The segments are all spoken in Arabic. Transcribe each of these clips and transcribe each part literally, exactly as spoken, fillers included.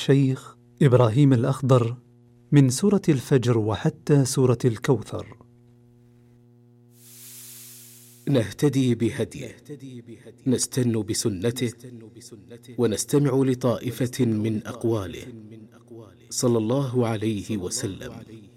الشيخ إبراهيم الأخضر من سورة الفجر وحتى سورة الكوثر. نهتدي بهديه، نستن بسنته، ونستمع لطائفة من أقواله صلى الله عليه وسلم.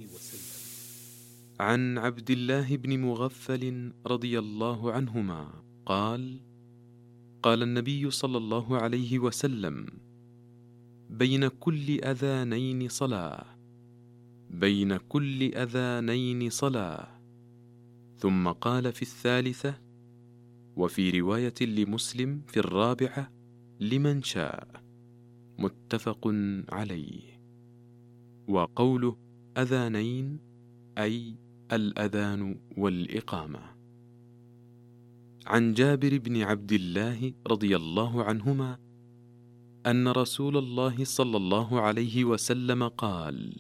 عن عبد الله بن مغفل رضي الله عنهما قال: قال النبي صلى الله عليه وسلم: بين كل أذانين صلاة، بين كل أذانين صلاة. ثم قال في الثالثة، وفي رواية لمسلم في الرابعة: لمن شاء. متفق عليه. وقوله أذانين أي الأذان والإقامة. عن جابر بن عبد الله رضي الله عنهما أن رسول الله صلى الله عليه وسلم قال: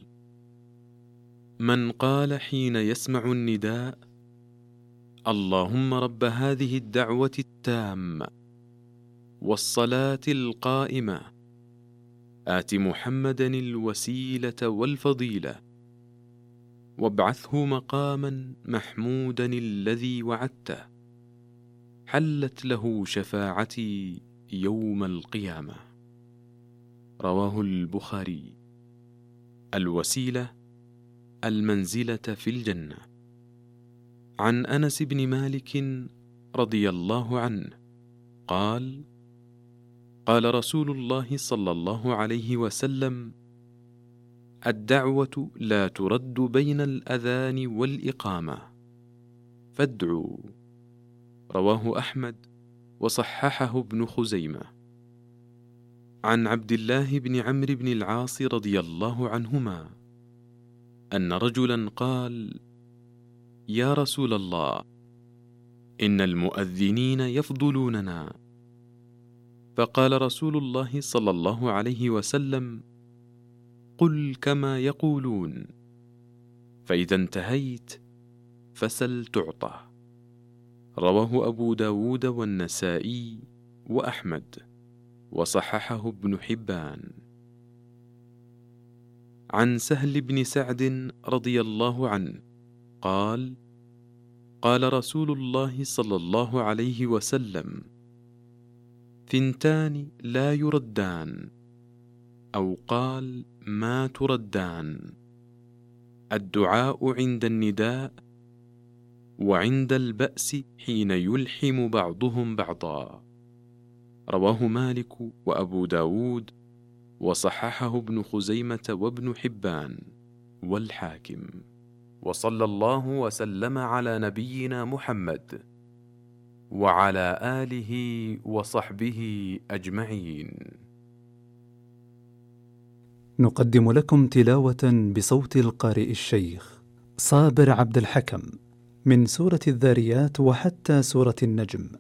من قال حين يسمع النداء: اللهم رب هذه الدعوة التامة والصلاة القائمة، آت محمدا الوسيلة والفضيلة، وابعثه مقاما محمودا الذي وعدته، حلت له شفاعتي يوم القيامة. رواه البخاري. الوسيلة المنزلة في الجنة. عن أنس بن مالك رضي الله عنه قال: قال رسول الله صلى الله عليه وسلم: الدعوة لا ترد بين الأذان والإقامة، فادعوا. رواه أحمد وصححه ابن خزيمة. عن عبد الله بن عمرو بن العاص رضي الله عنهما أن رجلا قال: يا رسول الله، إن المؤذنين يفضلوننا. فقال رسول الله صلى الله عليه وسلم: قل كما يقولون، فإذا انتهيت فسل تعطى. رواه أبو داود والنسائي وأحمد، وصححه ابن حبان. عن سهل بن سعد رضي الله عنه قال: قال رسول الله صلى الله عليه وسلم: ثنتان لا يردان، أو قال ما تردان: الدعاء عند النداء، وعند البأس حين يلحم بعضهم بعضا. رواه مالك وأبو داود، وصححه ابن خزيمة وابن حبان والحاكم. وصلى الله وسلم على نبينا محمد وعلى آله وصحبه أجمعين. نقدم لكم تلاوة بصوت القارئ الشيخ صابر عبد الحكم من سورة الذاريات وحتى سورة النجم.